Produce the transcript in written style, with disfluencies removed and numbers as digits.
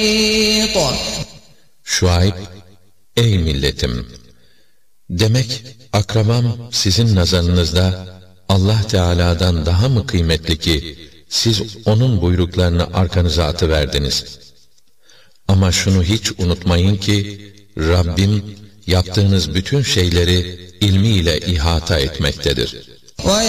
Şuayb, ey milletim! Demek akrabam sizin nazarınızda Allah Teala'dan daha mı kıymetli ki siz onun buyruklarını arkanıza atıverdiniz? Ama şunu hiç unutmayın ki Rabbim yaptığınız bütün şeyleri ilmiyle ihata etmektedir.